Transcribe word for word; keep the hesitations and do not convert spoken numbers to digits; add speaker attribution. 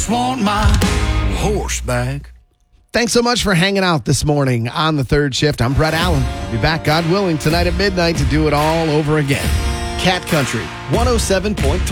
Speaker 1: just want my horse back.
Speaker 2: Thanks so much for hanging out this morning on the third shift. I'm Brett Allen. Be back, God willing, tonight at midnight to do it all over again. Cat Country one oh seven point three.